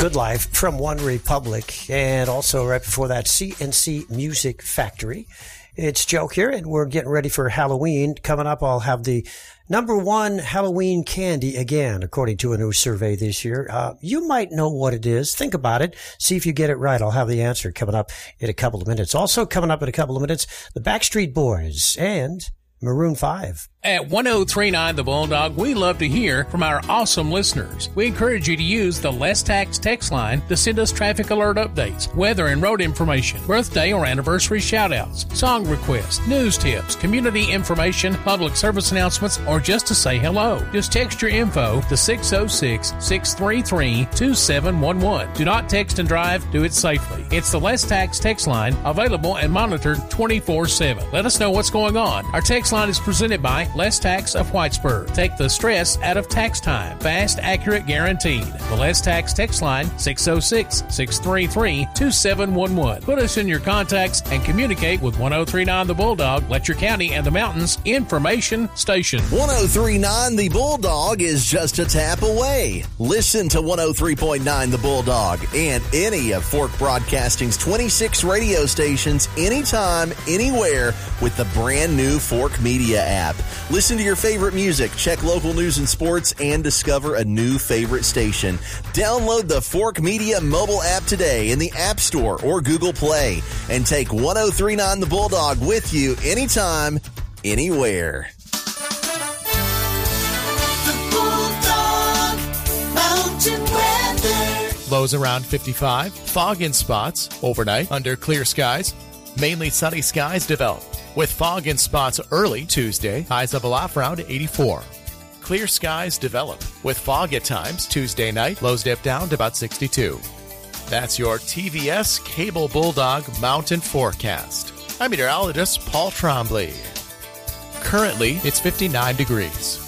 Good Life from One Republic, and also right before that, CNC Music Factory. It's Joe here, and we're getting ready for Halloween. Coming up, I'll have the number one Halloween candy again, according to a new survey this year. You might know what it is. Think about it. See if you get it right. I'll have the answer coming up in a couple of minutes. Also coming up in a couple of minutes, the Backstreet Boys and Maroon 5. At 1039 The Bulldog, we love to hear from our awesome listeners. We encourage you to use the Less Tax text line to send us traffic alert updates, weather and road information, birthday or anniversary shout-outs, song requests, news tips, community information, public service announcements, or just to say hello. Just text your info to 606-633-2711. Do not text and drive. Do it safely. It's the Less Tax text line, available and monitored 24/7. Let us know what's going on. Our text line is presented by Less Tax of Whitesburg. Take the stress out of tax time. Fast, accurate, guaranteed. The Less Tax text line, 606-633-2711. Put us in your contacts and communicate with 1039 The Bulldog, Letcher County and the Mountains Information Station. 1039 The Bulldog is just a tap away. Listen to 103.9 The Bulldog and any of Fork Broadcasting's 26 radio stations anytime, anywhere with the brand new Fork Media app. Listen to your favorite music, check local news and sports, and discover a new favorite station. Download the Fork Media mobile app today in the App Store or Google Play and take 1039 The Bulldog with you anytime, anywhere. The Bulldog Mountain Weather. Lows around 55, fog in spots, overnight under clear skies. Mainly sunny skies develop, with fog in spots early Tuesday, highs of a lot around 84. Clear skies develop, with fog at times Tuesday night, lows dip down to about 62. That's your TVS Cable Bulldog Mountain Forecast. I'm meteorologist Paul Trombley. Currently, it's 59 degrees.